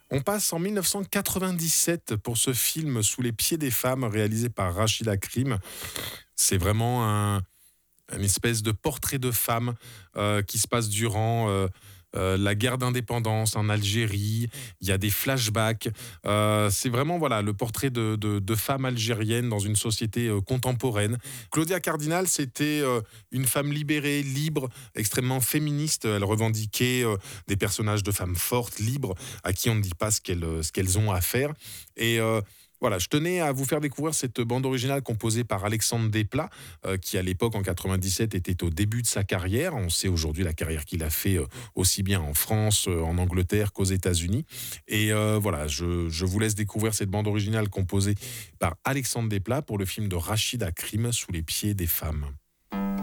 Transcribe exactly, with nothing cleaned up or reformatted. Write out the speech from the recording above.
On passe en mille neuf cent quatre-vingt-dix-sept pour ce film Sous les pieds des femmes, réalisé par Rachida Krim. C'est vraiment un, une espèce de portrait de femme euh, qui se passe durant euh, euh, la guerre d'indépendance en Algérie. Il y a des flashbacks. Euh, c'est vraiment voilà le portrait de, de, de femmes algériennes dans une société euh, contemporaine. Claudia Cardinal, c'était euh, une femme libérée, libre, extrêmement féministe. Elle revendiquait euh, des personnages de femmes fortes, libres, à qui on ne dit pas ce qu'elles, ce qu'elles ont à faire. Et euh, voilà, je tenais à vous faire découvrir cette bande originale composée par Alexandre Desplat, euh, qui à l'époque en quatre-vingt-dix-sept était au début de sa carrière. On sait aujourd'hui la carrière qu'il a fait euh, aussi bien en France, euh, en Angleterre qu'aux États-Unis. Et euh, voilà, je, je vous laisse découvrir cette bande originale composée par Alexandre Desplat pour le film de Rachida Krim, Sous les pieds des femmes.